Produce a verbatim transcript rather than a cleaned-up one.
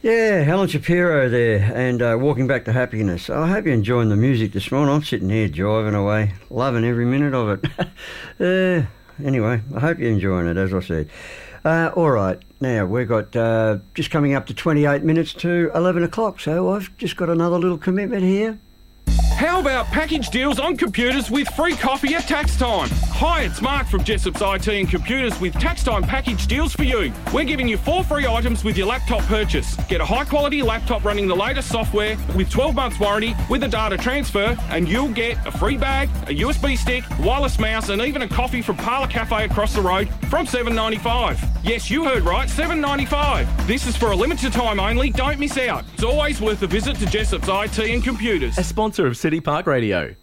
Yeah, Helen Shapiro there, and uh, Walking Back to Happiness. I hope you're enjoying the music this morning. I'm sitting here driving away, loving every minute of it. uh, anyway, I hope you're enjoying it, as I said. Uh, all right, now we've got uh, just coming up to twenty-eight minutes to eleven o'clock, so I've just got another little commitment here. How about package deals on computers with free coffee at tax time? Hi, it's Mark from Jessop's I T and Computers with tax time package deals for you. We're giving you four free items with your laptop purchase. Get a high quality laptop running the latest software with twelve months warranty with a data transfer, and you'll get a free bag, a U S B stick, wireless mouse, and even a coffee from Parlour Cafe across the road from seven dollars ninety-five. Yes, you heard right, seven dollars ninety-five. This is for a limited time only. Don't miss out. It's always worth a visit to Jessop's I T and Computers. A sponsor of City Park Radio.